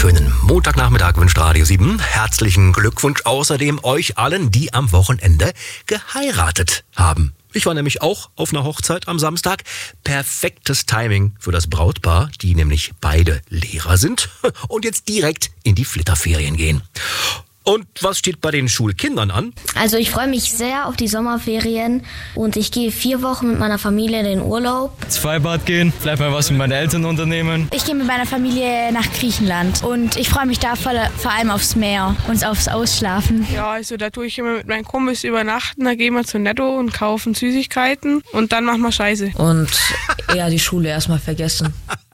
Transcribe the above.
schönen Montagnachmittag wünscht Radio 7. Herzlichen Glückwunsch außerdem euch allen, die am Wochenende geheiratet haben. Ich war nämlich auch auf einer Hochzeit am Samstag. Perfektes Timing für das Brautpaar, die nämlich beide Lehrer sind und jetzt direkt in die Flitterferien gehen. Und was steht bei den Schulkindern an? Also ich freue mich sehr auf die Sommerferien und ich gehe 4 Wochen mit meiner Familie in den Urlaub. Ins Freibad gehen, vielleicht mal was mit meinen Eltern unternehmen. Ich gehe mit meiner Familie nach Griechenland und ich freue mich da vor allem aufs Meer und aufs Ausschlafen. Ja, also da tue ich immer mit meinen Kumpels übernachten, da gehen wir zu Netto und kaufen Süßigkeiten und dann machen wir Scheiße. Und eher die Schule erstmal vergessen.